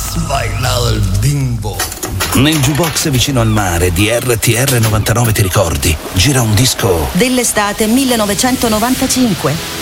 Has bailado il bimbo. Nel jukebox vicino al mare di RTR 99 ti ricordi? Gira un disco dell'estate 1995.